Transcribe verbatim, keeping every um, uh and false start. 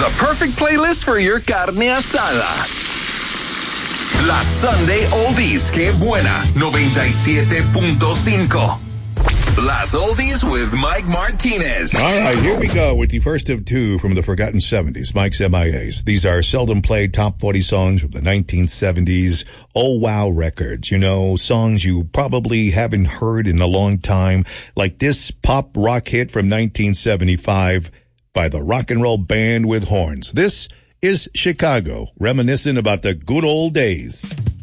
The perfect playlist for your carne asada. La Sunday Oldies, que buena, noventa y siete punto cinco. Las Oldies with Mike Martinez. All right, here we go with the first of two from the Forgotten seventies, Mike's M I As. These are seldom played top forty songs from the nineteen seventies. Oh, wow records. You know, songs you probably haven't heard in a long time, like this pop rock hit from nineteen seventy-five by the Rock and Roll Band with Horns. This is Chicago, reminiscent about the good old days.